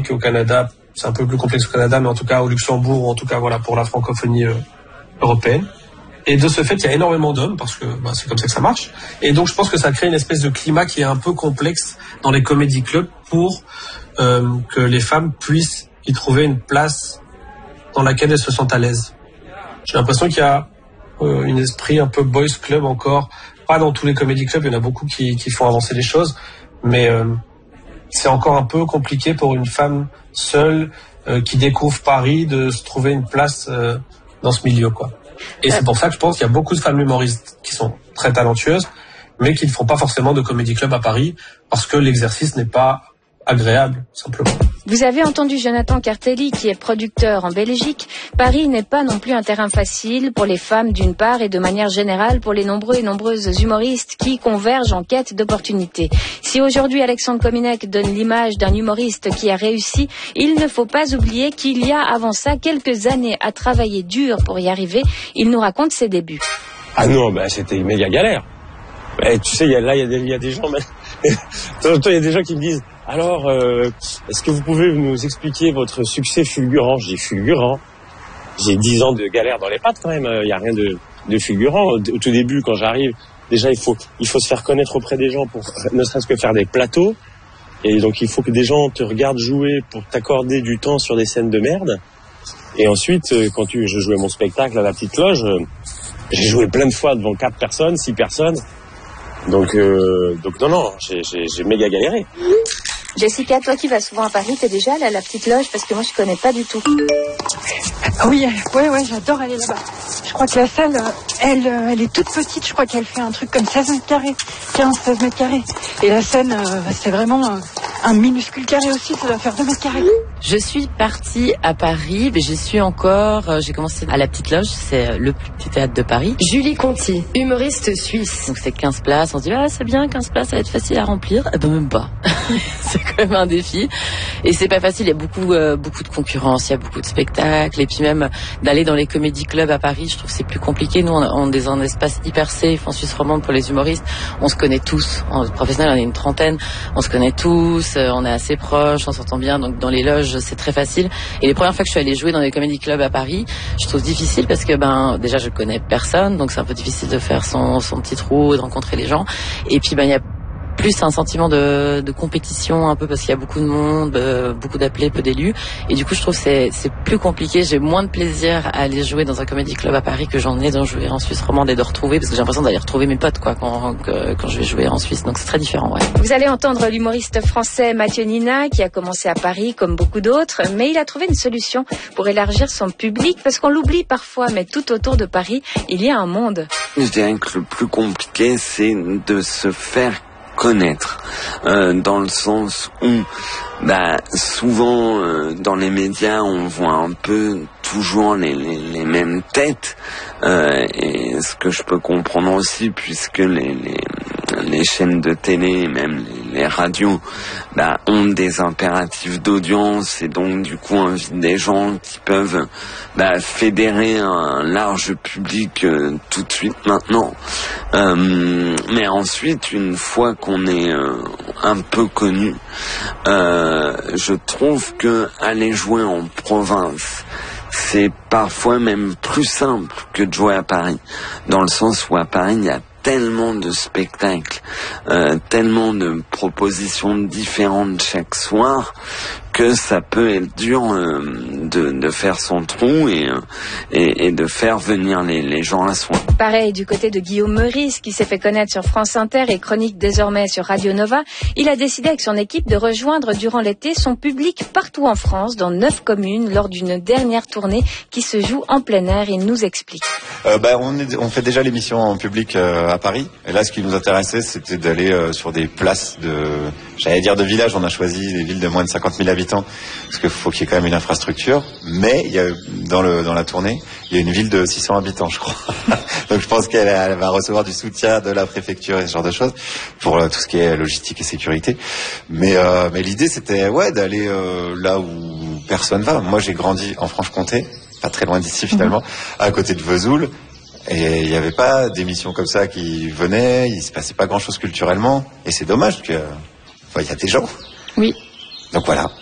qu'au Canada. C'est un peu plus complexe au Canada, mais en tout cas au Luxembourg, ou en tout cas voilà pour la francophonie européenne. Et de ce fait, il y a énormément d'hommes, parce que c'est comme ça que ça marche. Et donc je pense que ça crée une espèce de climat qui est un peu complexe dans les comédie clubs pour que les femmes puissent y trouver une place dans laquelle elles se sentent à l'aise. J'ai l'impression qu'il y a un esprit un peu boys club encore, pas dans tous les comédie clubs, il y en a beaucoup qui font avancer les choses, mais c'est encore un peu compliqué pour une femme seule qui découvre Paris de se trouver une place dans ce milieu, quoi. Et c'est pour ça que je pense qu'il y a beaucoup de femmes humoristes qui sont très talentueuses, mais qui ne font pas forcément de comédie club à Paris parce que l'exercice n'est pas agréable, simplement. Vous avez entendu Jonathan Cartelli, qui est producteur en Belgique. Paris n'est pas non plus un terrain facile pour les femmes d'une part et de manière générale pour les nombreux et nombreuses humoristes qui convergent en quête d'opportunités. Si aujourd'hui Alexandre Kominek donne l'image d'un humoriste qui a réussi, il ne faut pas oublier qu'il y a avant ça quelques années à travailler dur pour y arriver. Il nous raconte ses débuts. Ah non, c'était une méga galère. Tu sais, il y a des gens, il y a des gens qui me disent alors, est-ce que vous pouvez nous expliquer votre succès fulgurant? J'ai fulgurant. J'ai 10 ans de galère dans les pattes quand même. Il n'y a rien de fulgurant. Au tout début, quand j'arrive, déjà, il faut se faire connaître auprès des gens pour ne serait-ce que faire des plateaux. Et donc, il faut que des gens te regardent jouer pour t'accorder du temps sur des scènes de merde. Et ensuite, quand je jouais mon spectacle à la Petite Loge, j'ai joué plein de fois devant 4 personnes, 6 personnes. Donc non, j'ai méga galéré. Jessica, toi qui vas souvent à Paris, t'es déjà allée à la Petite Loge? Parce que moi, je connais pas du tout. Oui, j'adore aller là-bas. Je crois que la salle, elle est toute petite. Je crois qu'elle fait un truc comme 16 mètres carrés, 15-16 mètres carrés. Et la scène, c'est vraiment un minuscule carré aussi, ça doit faire 2 mètres carrés. Je suis partie à Paris, mais j'ai commencé à la Petite Loge, c'est le plus petit théâtre de Paris. Julie Conti, humoriste suisse. Donc c'est 15 places, on se dit c'est bien, 15 places, ça va être facile à remplir. Même pas. C'est quand même un défi. Et c'est pas facile, il y a beaucoup de concurrence, il y a beaucoup de spectacles, et puis même d'aller dans les comédie clubs à Paris, je trouve que c'est plus compliqué. Nous, on est un espace hyper safe en Suisse romande pour les humoristes. On se connaît tous. En professionnel, on est une trentaine. On se connaît tous, on est assez proches, on s'entend bien. Donc dans les loges, c'est très facile. Et les premières fois que je suis allée jouer dans les comédie clubs à Paris, je trouve difficile parce que déjà je connais personne, donc c'est un peu difficile de faire son petit trou, de rencontrer les gens. Et puis il y a plus un sentiment de compétition un peu parce qu'il y a beaucoup de monde, beaucoup d'appelés, peu d'élus, et du coup je trouve que c'est plus compliqué. J'ai moins de plaisir à aller jouer dans un comédie club à Paris que j'en ai d'en jouer en Suisse romande et de retrouver, parce que j'ai l'impression d'aller retrouver mes potes quand je vais jouer en Suisse, donc c'est très différent. Ouais. Vous allez entendre l'humoriste français Mathieu Nina qui a commencé à Paris comme beaucoup d'autres, mais il a trouvé une solution pour élargir son public, parce qu'on l'oublie parfois, mais tout autour de Paris il y a un monde. Je dirais que le plus compliqué c'est de se faire connaître, dans le sens où souvent dans les médias on voit un peu toujours les mêmes têtes, et ce que je peux comprendre aussi, puisque les chaînes de télé, même les radios, ont des impératifs d'audience, et donc du coup invitent des gens qui peuvent fédérer un large public tout de suite maintenant. Mais ensuite, une fois qu'on est un peu connu, je trouve que aller jouer en province, c'est parfois même plus simple que de jouer à Paris, dans le sens où à Paris il y a tellement de spectacles, tellement de propositions différentes chaque soir, que ça peut être dur de faire son trou et de faire venir les gens à soi. Pareil du côté de Guillaume Meurice, qui s'est fait connaître sur France Inter et chronique désormais sur Radio Nova. Il a décidé avec son équipe de rejoindre durant l'été son public partout en France, dans 9 communes, lors d'une dernière tournée qui se joue en plein air. Il nous explique. On fait déjà l'émission en public à Paris. Et là, ce qui nous intéressait, c'était d'aller sur des places de village. On a choisi des villes de moins de 50 000 habitants, parce qu'il faut qu'il y ait quand même une infrastructure. Mais il y a, dans la tournée, il y a une ville de 600 habitants, je crois. Donc je pense qu'elle va recevoir du soutien de la préfecture et ce genre de choses pour tout ce qui est logistique et sécurité. Mais l'idée, c'était d'aller là où personne va. Moi, j'ai grandi en Franche-Comté, pas très loin d'ici finalement, à côté de Vesoul. Et il n'y avait pas d'émissions comme ça qui venaient, il se passait pas grand-chose culturellement. Et c'est dommage, parce que il y a des gens. Oui. Donc voilà.